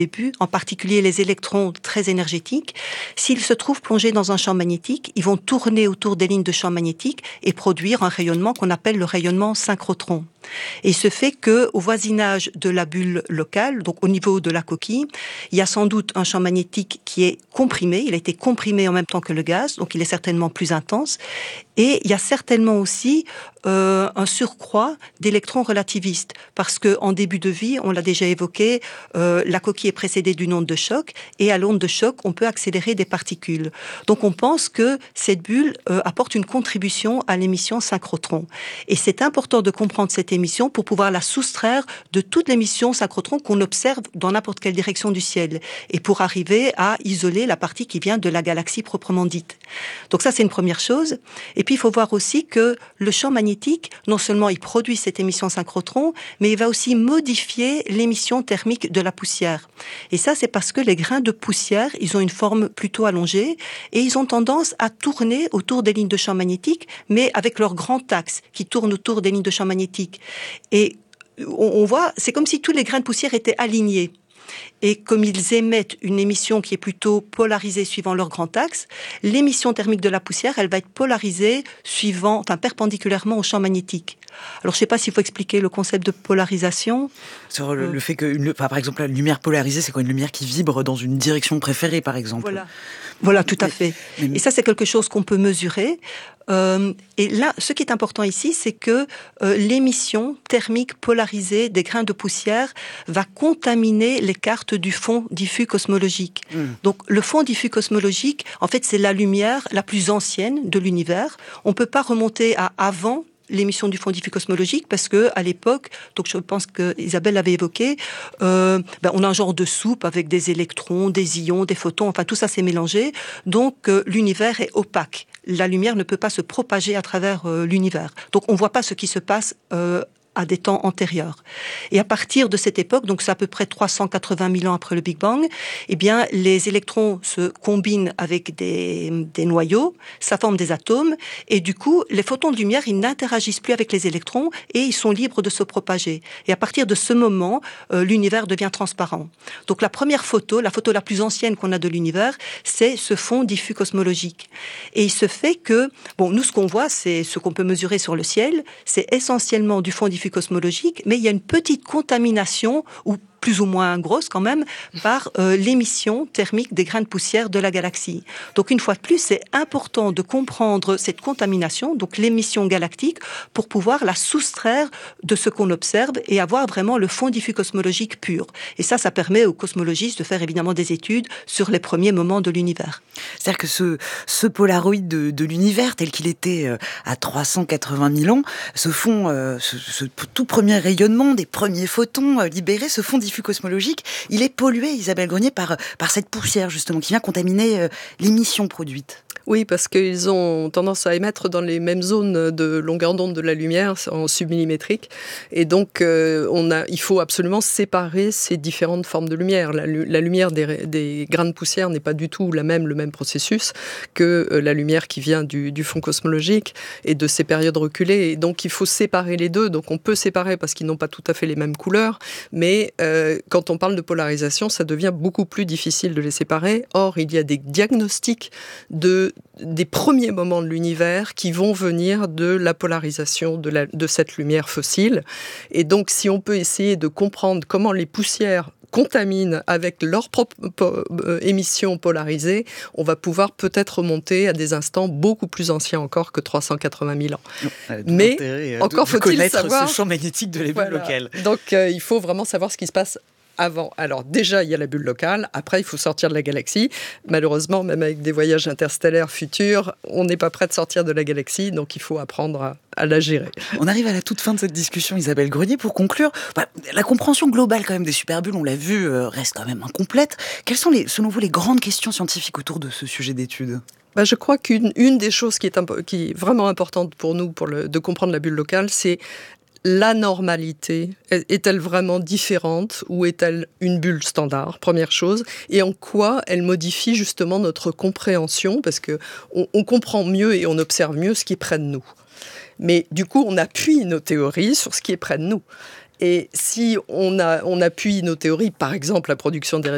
début, en particulier les électrons très énergétiques, s'ils se trouvent plongés dans un champ magnétique, ils vont tourner autour des lignes de champ magnétique et produire un rayonnement qu'on appelle le rayonnement synchrotron. Et il se fait que, au voisinage de la bulle locale, donc au niveau de la coquille, il y a sans doute un champ magnétique qui est comprimé. Il a été comprimé en même temps que le gaz, donc il est certainement plus intense. Et il y a certainement aussi un surcroît d'électrons relativistes, parce que en début de vie, on l'a déjà évoqué, la coquille est précédée d'une onde de choc, et à l'onde de choc, on peut accélérer des particules. Donc on pense que cette bulle apporte une contribution à l'émission synchrotron. Et c'est important de comprendre cette émission pour pouvoir la soustraire de toute l'émission synchrotron qu'on observe dans n'importe quelle direction du ciel, et pour arriver à isoler la partie qui vient de la galaxie proprement dite. Donc ça, c'est une première chose. Et puis, il faut voir aussi que le champ magnétique, non seulement il produit cette émission synchrotron, mais il va aussi modifier l'émission thermique de la poussière. Et ça, c'est parce que les grains de poussière, ils ont une forme plutôt allongée et ils ont tendance à tourner autour des lignes de champ magnétique, mais avec leur grand axe qui tourne autour des lignes de champ magnétique. Et on voit, c'est comme si tous les grains de poussière étaient alignés. Et comme ils émettent une émission qui est plutôt polarisée suivant leur grand axe, l'émission thermique de la poussière, elle va être polarisée perpendiculairement au champ magnétique. Alors, je ne sais pas s'il faut expliquer le concept de polarisation. Sur le fait que, par exemple, la lumière polarisée, c'est quoi, une lumière qui vibre dans une direction préférée, par exemple. Voilà, tout à fait. Et ça, c'est quelque chose qu'on peut mesurer. Et là, ce qui est important ici, c'est que l'émission thermique polarisée des grains de poussière va contaminer les cartes du fond diffus cosmologique. Donc, le fond diffus cosmologique, en fait, c'est la lumière la plus ancienne de l'univers. On ne peut pas remonter à avant l'émission du fond diffus cosmologique, parce que à l'époque, donc je pense que Isabelle l'avait évoqué, on a un genre de soupe avec des électrons, des ions, des photons, enfin tout ça s'est mélangé, donc l'univers est opaque. La lumière ne peut pas se propager à travers l'univers. Donc on ne voit pas ce qui se passe à des temps antérieurs. Et à partir de cette époque, donc c'est à peu près 380 000 ans après le Big Bang, eh bien, les électrons se combinent avec des noyaux, ça forme des atomes, et du coup, les photons de lumière, ils n'interagissent plus avec les électrons et ils sont libres de se propager. Et à partir de ce moment, l'univers devient transparent. Donc la première photo, la photo la plus ancienne qu'on a de l'univers, c'est ce fond diffus cosmologique. Et il se fait que, nous, ce qu'on voit, c'est ce qu'on peut mesurer sur le ciel, c'est essentiellement du fond diffus cosmologique, mais il y a une petite contamination, ou plus ou moins grosse quand même, par l'émission thermique des grains de poussière de la galaxie. Donc une fois de plus, c'est important de comprendre cette contamination, donc l'émission galactique, pour pouvoir la soustraire de ce qu'on observe et avoir vraiment le fond diffus cosmologique pur. Et ça permet aux cosmologistes de faire évidemment des études sur les premiers moments de l'univers. C'est-à-dire que ce polaroid de l'univers tel qu'il était à 380 000 ans, ce fond, ce tout premier rayonnement des premiers photons libérés, ce fond diffus cosmologique, il est pollué, Isabelle Grenier, par cette poussière justement qui vient contaminer l'émission produite. Oui, parce qu'ils ont tendance à émettre dans les mêmes zones de longueur d'onde de la lumière, en submillimétrique. Et donc, il faut absolument séparer ces différentes formes de lumière. La lumière des grains de poussière n'est pas du tout le même processus que la lumière qui vient du fond cosmologique et de ces périodes reculées. Et donc, il faut séparer les deux. Donc, on peut séparer parce qu'ils n'ont pas tout à fait les mêmes couleurs. Mais quand on parle de polarisation, ça devient beaucoup plus difficile de les séparer. Or, il y a des diagnostics des premiers moments de l'univers qui vont venir de la polarisation de cette lumière fossile. Et donc, si on peut essayer de comprendre comment les poussières contaminent avec leur propre émission polarisée, on va pouvoir peut-être remonter à des instants beaucoup plus anciens encore que 380 000 ans. Mais encore faut-il savoir ce champ magnétique de la bulle locale. Donc, il faut vraiment savoir ce qui se passe avant. Alors déjà, il y a la bulle locale. Après, il faut sortir de la galaxie. Malheureusement, même avec des voyages interstellaires futurs, on n'est pas prêt de sortir de la galaxie. Donc, il faut apprendre à la gérer. On arrive à la toute fin de cette discussion, Isabelle Grenier. Pour conclure, la compréhension globale quand même des superbulles, on l'a vu, reste quand même incomplète. Quelles sont, selon vous, les grandes questions scientifiques autour de ce sujet d'étude ? Je crois qu'une des choses qui est vraiment importante pour nous, de comprendre la bulle locale, c'est la normalité. Est-elle vraiment différente ou est-elle une bulle standard, première chose, et en quoi elle modifie justement notre compréhension, parce qu'on comprend mieux et on observe mieux ce qui est près de nous. Mais du coup, on appuie nos théories sur ce qui est près de nous. Et si on appuie nos théories, par exemple la production des